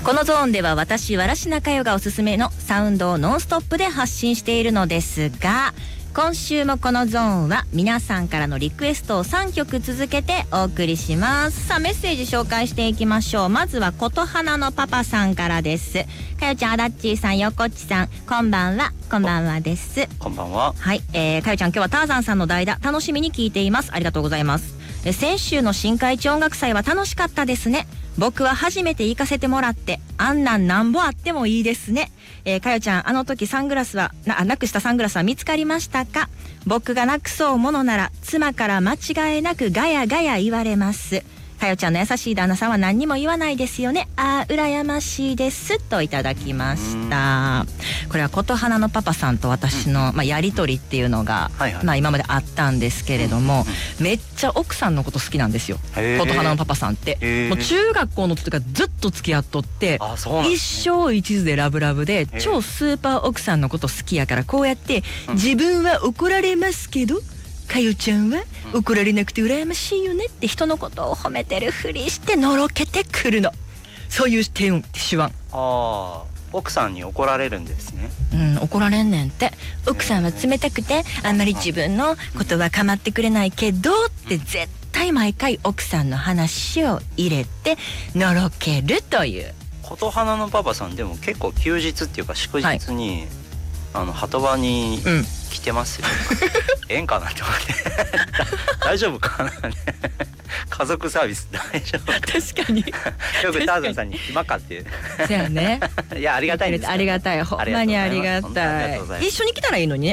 このゾーンでは私わらしなかよがおすすめのサウンドをノンストップで発信しているのですが、今週もこのゾーンは皆さんからのリクエストを3曲続けてお送りします。さあメッセージ紹介していきましょう。まずはことはなのパパさんからです。かよちゃん、あだっちーさん、よこっちさん、こんばんは。こんばんはです。 こんばんは。 はい、かよちゃん、今日はターザンさんの代打楽しみに聞いています。ありがとうございます。先週の新海地音楽祭は楽しかったですね。僕は初めて行かせてもらって、あんなんなんぼあってもいいですね。かよちゃん、あの時サングラスはなくしたサングラスは見つかりましたか？僕がなくそうものなら妻から間違いなくガヤガヤ言われます。かよちゃんの優しい旦那さんは何にも言わないですよね。あー羨ましいですといただきました。これはことはなのパパさんと私の、やりとりっていうのが、今まであったんですけれども、めっちゃ奥さんのこと好きなんですよ、ことはなのパパさんって。もう中学校の時からずっと付き合っとって、一生一途でラブラブで超スーパー奥さんのこと好きやから、こうやって自分は怒られますけどかよちゃんは怒られなくて羨ましいよねって人のことを褒めてるふりしてのろけてくるの。そういう手腕。 奥さんに怒られるんですね。 怒られんねんって。奥さんは冷たくてあんまり自分のことは構ってくれないけどって絶対毎回奥さんの話を入れてのろけるという。 ことはなのパパさんでも結構休日っていうか祝日に、鳩場に来てますよ。ええんかなって思って大丈夫かなね家族サービス大丈夫？ 確かによくターザンさんに暇かってそうやね。 いやありがたいです。 ありがたい、ほんまにありがたい。一緒に来たらいいのにね。